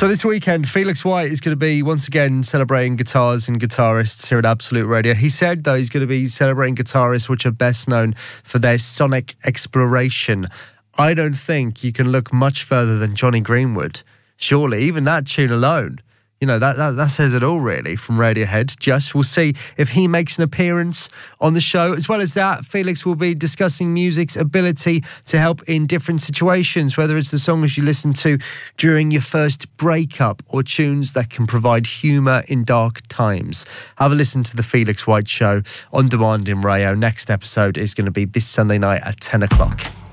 So this weekend, Felix White is going to be once again celebrating guitars and guitarists here at Absolute Radio. He said, though, he's going to be celebrating guitarists which are best known for their sonic exploration. I don't think you can look much further than Johnny Greenwood. Surely, even that tune alone, you know, that says it all, really, from Radiohead. Just we'll see if he makes an appearance on the show. As well as that, Felix will be discussing music's ability to help in different situations, whether it's the songs you listen to during your first breakup or tunes that can provide humour in dark times. Have a listen to The Felix White Show on demand in Rayo. Next episode is going to be this Sunday night at 10 o'clock.